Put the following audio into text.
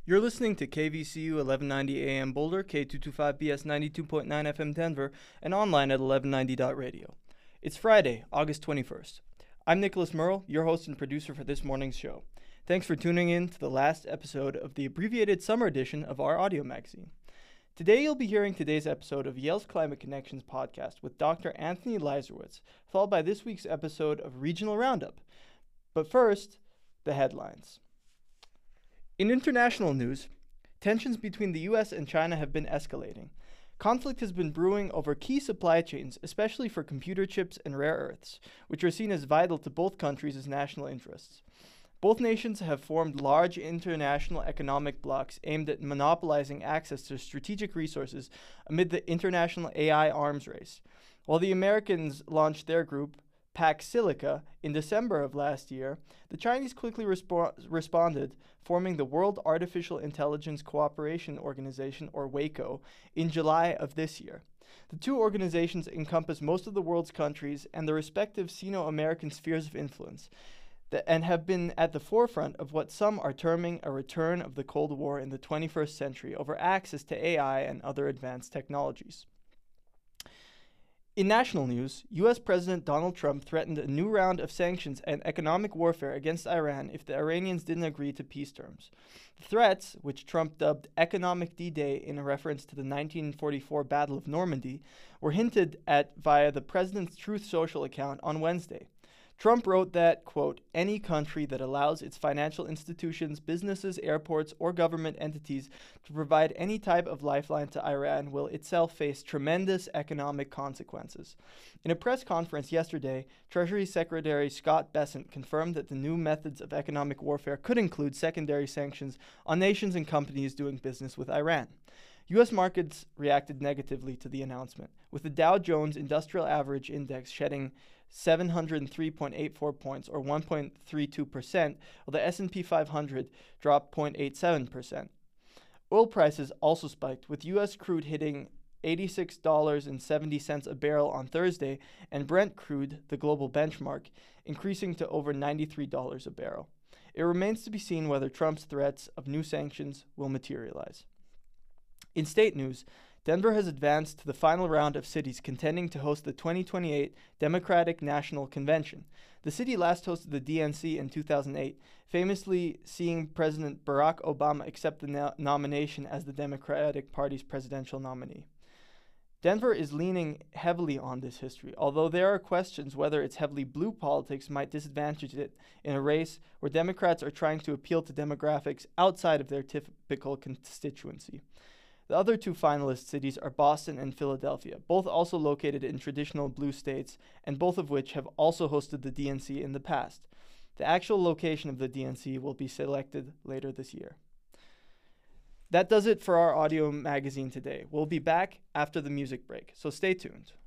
You're listening to KVCU 1190 AM Boulder, K225BS 92.9 FM Denver, and online at 1190.radio. It's Friday, August 21st. I'm Nicholas Merle, your host and producer for this morning's show. Thanks for tuning in to the last episode of the abbreviated summer edition of our audio magazine. Today you'll be hearing today's episode of Yale's Climate Connections podcast with Dr. Anthony Leiserowitz, followed by this week's episode of Regional Roundup. But first, the headlines. In international news, tensions between the U.S. and China have been escalating. Conflict has been brewing over key supply chains, especially for computer chips and rare earths, which are seen as vital to both countries' national interests. Both nations have formed large international economic blocs aimed at monopolizing access to strategic resources amid the international AI arms race. While the Americans launched their group, Pax Silica, in December of last year, the Chinese quickly responded, forming the World Artificial Intelligence Cooperation Organization, or WACO, in July of this year. The two organizations encompass most of the world's countries and the respective Sino-American spheres of influence, and have been at the forefront of what some are terming a return of the Cold War in the 21st century over access to AI and other advanced technologies. In national news, U.S. President Donald Trump threatened a new round of sanctions and economic warfare against Iran if the Iranians didn't agree to peace terms. The threats, which Trump dubbed Economic D-Day in a reference to the 1944 Battle of Normandy, were hinted at via the president's Truth Social account on Wednesday. Trump wrote that, quote, any country that allows its financial institutions, businesses, airports, or government entities to provide any type of lifeline to Iran will itself face tremendous economic consequences. In a press conference yesterday, Treasury Secretary Scott Bessent confirmed that the new methods of economic warfare could include secondary sanctions on nations and companies doing business with Iran. U.S. markets reacted negatively to the announcement, with the Dow Jones Industrial Average Index shedding 703.84 points, or 1.32%, while the S&P 500 dropped 0.87%. Oil prices also spiked, with U.S. crude hitting $86.70 a barrel on Thursday, and Brent crude, the global benchmark, increasing to over $93 a barrel. It remains to be seen whether Trump's threats of new sanctions will materialize. In state news, Denver has advanced to the final round of cities contending to host the 2028 Democratic National Convention. The city last hosted the DNC in 2008, famously seeing President Barack Obama accept the nomination as the Democratic Party's presidential nominee. Denver is leaning heavily on this history, although there are questions whether its heavily blue politics might disadvantage it in a race where Democrats are trying to appeal to demographics outside of their typical constituency. The other two finalist cities are Boston and Philadelphia, both also located in traditional blue states, and both of which have also hosted the DNC in the past. The actual location of the DNC will be selected later this year. That does it for our audio magazine today. We'll be back after the music break, so stay tuned.